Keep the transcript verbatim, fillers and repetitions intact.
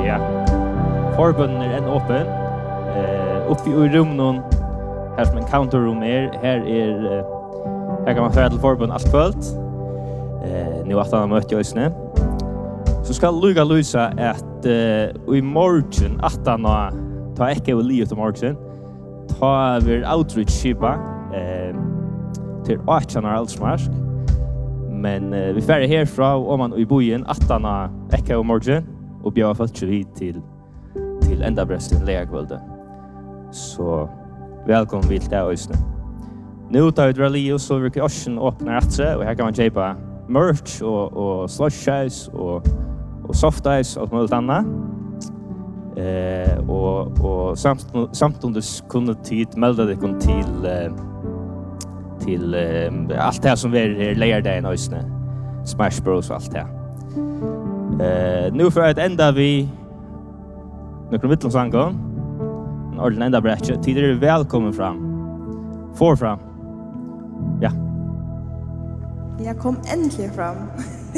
ja. Forbund är en öppen. Eh uppe i rummen här som en counterroom är. Här är här kan man färda till förbund allt kvällt. Eh nu att han mötte oss nu. Så ska Luga Luisa att uh, i morgon att han ta inte och livet om morgon ta vi outreach shipa eh till åttonde Alsmarsk. Men uh, vi färre härifrån om man i bojen att han inte och morgon och bjöd folk vid till till ända Brösten lägvälde. Så välkommen vill det också. Nu tar vi rally och så vi kan också öppna rätt och här kan man köpa merch och och slush ice och och soft ice och allt annat. Eh och och samt samtidigt kunde tid melda dig kon till eh, till eh, allt det som vi lägger där i Ösne. Smash Bros och allt det. Eh nu för att ända vi nu kommer vi till sången. En ordentlig ända bräcke. Tider är välkommen fram. For fram. Ja. Jag kom äntligen fram.